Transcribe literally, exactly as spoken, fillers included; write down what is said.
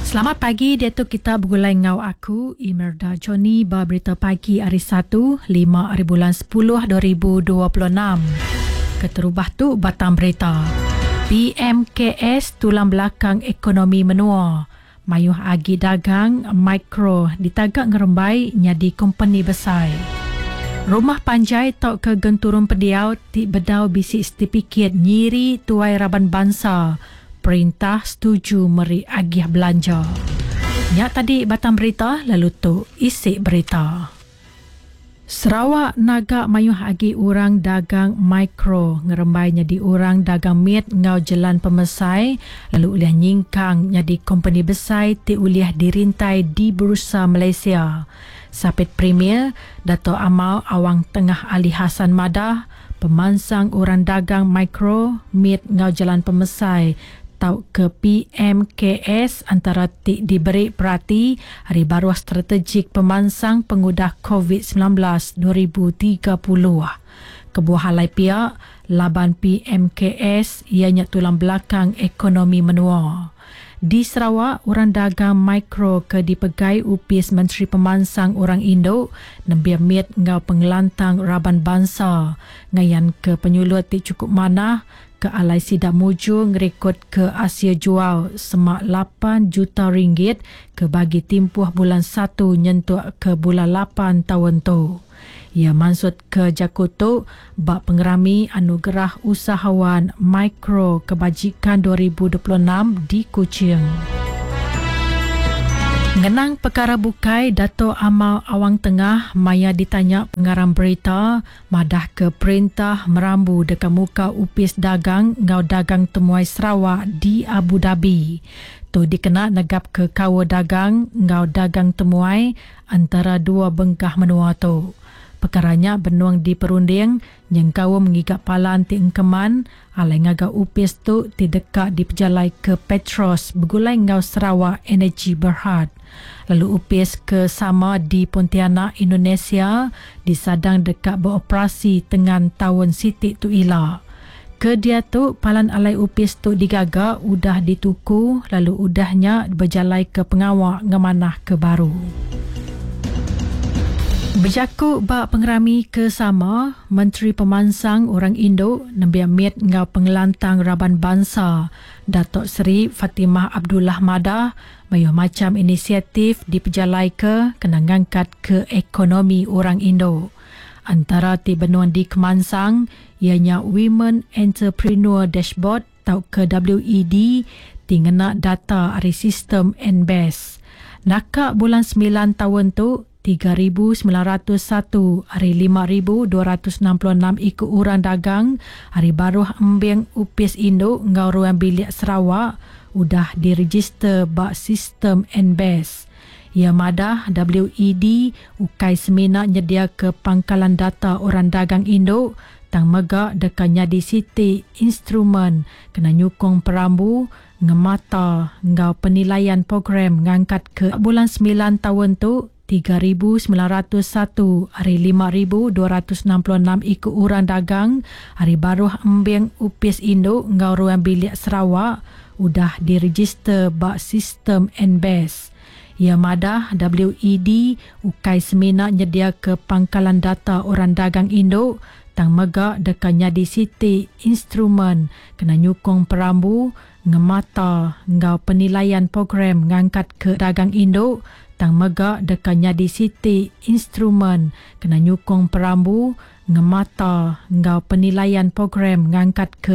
Selamat pagi, Datuk kita bergulai ngau aku, Imelda Johnny, berita pagi hari Sabtu, lima hari bulan sepuluh dua ribu dua puluh enam. Keterubah tu batang berita. P M K S tulang belakang ekonomi menua. Mayuh agi dagang mikro ditagak ngerembai nyadi company besar. Rumah Panjai tau ke genturun pediau ti bedau bisi sertifikat nyiri tuai Raban Bangsa. Perintah setuju meri agih belanja. Nyak tadi batang berita, lalu tu isi berita. Sarawak nagak mayuh agi orang dagang mikro ngerembai nyadi orang dagang miet ngau jalan pemesai lalu uliah nyingkang nyadi company besar ti uliah dirintai di Bursa Malaysia. Sapit Premier Dato' Amal Awang Tengah Ali Hassan Madah pemansang orang dagang mikro miet ngau jalan pemesai tau ke P M K S antara ti diberi perhati Hari Baruah Strategik Pemansang Pengudah COVID sembilan belas dua ribu tiga puluh. Kebuah halai pihak, laban P M K S ianya tulang belakang ekonomi menua. Di Sarawak, orang dagang mikro ke dipegai upis Menteri Pemansang Orang Indo nembia miet ngau pengelantang Raban Bangsa ngayan ke penyulut ti cukup manah ke alai sidak muju ngerekod ke Asia jual semak lapan juta ringgit ke bagi timpuh bulan satu nyentuh ke bulan lapan tahun tu. Ia maksud ke Jakutu bak pengerami anugerah usahawan mikro kebajikan dua ribu dua puluh enam di Kuching. Ngenang perkara bukai Dato' Amal Awang Tengah maya ditanya pengarang berita madah ke perintah merambu dekat muka upis dagang ngau dagang temuai Sarawak di Abu Dhabi. Tu dikena negap ke kawa dagang ngau dagang temuai antara dua bengkah menua tu. Perkaranya benuang di perunding yang kawa mengigap palan ti engkeman alai ngaga upis tu ti dekat di pejalai ke Petros bergulai ngau Sarawak Energy Berhad. Lalu upis ke sama di Pontianak Indonesia disadang dekat beroperasi tengan tahun Siti tu ila. Ke dia tu palan alai upis tu digaga udah dituku lalu udahnya berjalai ke pengawak ngemanah ke baru. Berjaku bak pengerami ke sama, Menteri Pemansang Orang Indo nembia miet ngau pengelantang Raban Bangsa, Datuk Seri Fatimah Abdullah Madah, mayuh macam inisiatif diperjalai ke kena ngangkat ke ekonomi orang Indo. Antara ti benuan di Kemansang, ianya Women Entrepreneur Dashboard tau ke W E D, tingena data dari sistem N B E S. Nakak bulan sembilan tahun tu, tiga ribu sembilan ratus satu hari lima ribu dua ratus enam puluh enam ikut orang dagang Hari Baruah Embeng Upis Indo ngau ruang bilik Sarawak udah diregister bak sistem N B E S. Ia madah W E D ukai semina nyedia ke pangkalan data orang dagang Indo tang megak dekanya di siti instrumen kena nyukong perambu ngemata ngau penilaian program ngangkat ke bulan sembilan tahun tu tiga ribu sembilan ratus satu hari lima ribu dua ratus enam puluh enam ikut orang dagang Hari Baruah Embeng Upis Indo ngau ruang bilik Sarawak udah diregister bak sistem N B E S. Ia madah W E D ukai semina nyedia ke pangkalan data orang dagang Indo tang megak dekanya di siti instrumen kena nyukong perambu ngemata ngau penilaian program ngangkat ke dagang Indo tang megak dekanya di siti instrumen kena nyukong perambu ngemata ngau penilaian program ngangkat ke